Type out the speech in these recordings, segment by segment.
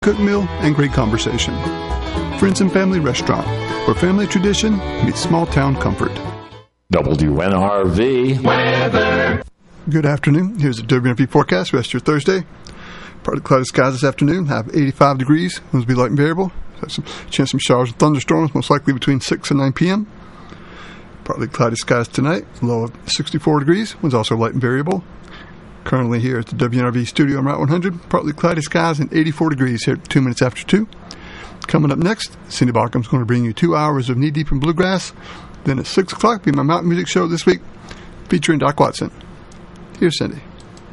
Cook meal and great conversation. Friends and Family Restaurant, where family tradition meets small town comfort. WNRV weather. Good afternoon. Here's the WNRV forecast. Rest of your Thursday. Partly cloudy skies this afternoon. Have 85 degrees. Winds will be light and variable. Have some chance of some showers and thunderstorms, most likely between 6 and 9 p.m. Partly cloudy skies tonight. Low of 64 degrees. Winds also light and variable. Currently here at the WNRV studio on Route 100. Partly cloudy skies and 84 degrees here at 2 minutes after 2. Coming up next, Cindy Baucom's going to bring you 2 hours of Knee Deep in Bluegrass. Then at 6 o'clock, be my mountain music show this week, featuring Doc Watson. Here's Cindy.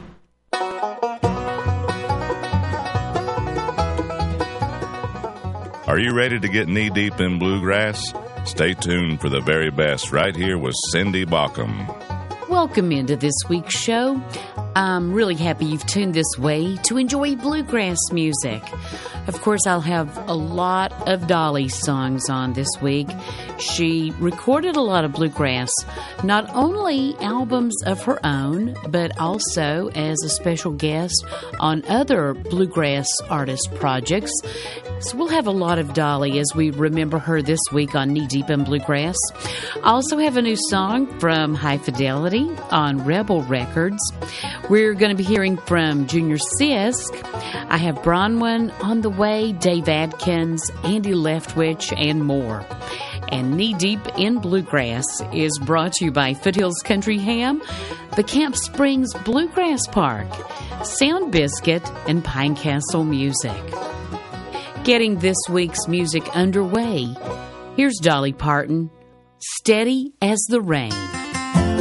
Are you ready to get knee deep in bluegrass? Stay tuned for the very best right here with Cindy Baucom. Welcome into this week's show. I'm really happy you've tuned this way to enjoy bluegrass music. Of course, I'll have a lot of Dolly songs on this week. She recorded a lot of bluegrass, not only albums of her own, but also as a special guest on other bluegrass artist projects. So we'll have a lot of Dolly as we remember her this week on Knee Deep in Bluegrass. I also have a new song from High Fidelity on Rebel Records. We're going to be hearing from Junior Sisk. I have Bronwyn on the way, Dave Adkins, Andy Leftwich, and more. And Knee Deep in Bluegrass is brought to you by Foothills Country Ham, the Camp Springs Bluegrass Park, Sound Biscuit, and Pine Castle Music. Getting this week's music underway, here's Dolly Parton, Steady as the Rain.